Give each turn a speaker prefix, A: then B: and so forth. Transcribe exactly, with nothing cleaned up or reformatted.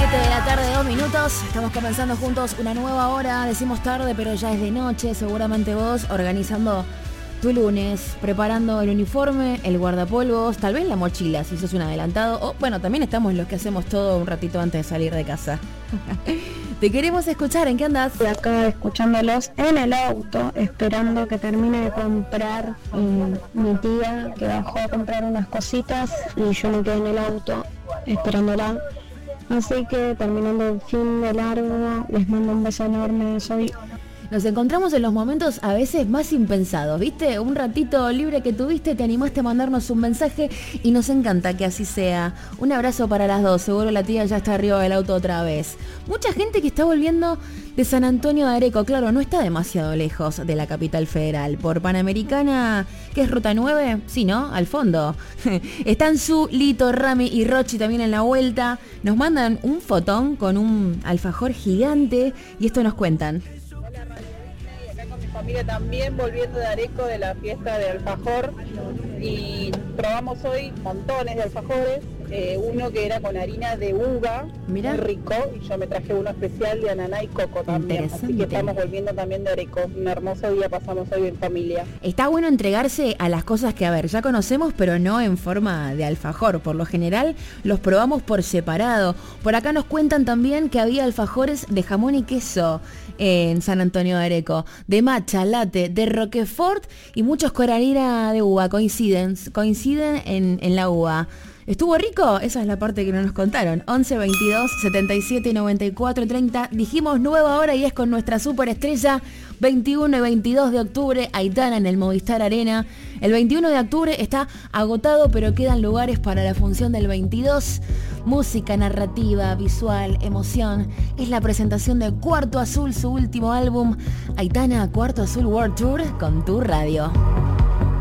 A: siete de la tarde, dos minutos. Estamos comenzando juntos una nueva hora. Decimos tarde, pero ya es de noche. Seguramente vos organizando tu lunes, preparando el uniforme, el guardapolvos, tal vez la mochila, si sos un adelantado. O bueno, también estamos los que hacemos todo un ratito antes de salir de casa. Te queremos escuchar, ¿en qué andás?
B: Estoy acá escuchándolos en el auto, esperando que termine de comprar eh, mi tía, que bajó a comprar unas cositas y yo me quedé en el auto esperándola. Así que terminando el fin de largo, les mando un beso enorme. Soy...
A: Nos encontramos en los momentos a veces más impensados, ¿viste? Un ratito libre que tuviste, te animaste a mandarnos un mensaje y nos encanta que así sea. Un abrazo para las dos, seguro la tía ya está arriba del auto otra vez. Mucha gente que está volviendo de San Antonio de Areco, claro, no está demasiado lejos de la capital federal. Por Panamericana, ¿qué es Ruta nueve? Sí, ¿no? Al fondo. Están Su, Lito, Rami y Rochi también en la vuelta. Nos mandan un fotón con un alfajor gigante y esto nos cuentan.
C: Familia también volviendo de Areco de la fiesta de alfajor y probamos hoy montones de alfajores, eh, uno que era con harina de uva, Mirá. Muy rico, y yo me traje uno especial de ananá y coco también, así que estamos volviendo también de Areco, un hermoso día pasamos hoy en familia.
A: Está bueno entregarse a las cosas que, a ver, ya conocemos, pero no en forma de alfajor, por lo general los probamos por separado. Por acá nos cuentan también que había alfajores de jamón y queso en San Antonio de Areco, de matcha, latte, de roquefort y muchos con harina de uva, coinciden, coinciden en, en la uva. ¿Estuvo rico? Esa es la parte que no nos contaron. once, veintidós, setenta y siete, noventa y cuatro, treinta. Dijimos nueva hora y es con nuestra superestrella. veintiuno y veintidós de octubre, Aitana en el Movistar Arena. El veintiuno de octubre está agotado, pero quedan lugares para la función del veintidós. Música, narrativa, visual, emoción. Es la presentación de Cuarto Azul, su último álbum. Aitana, Cuarto Azul World Tour con tu radio.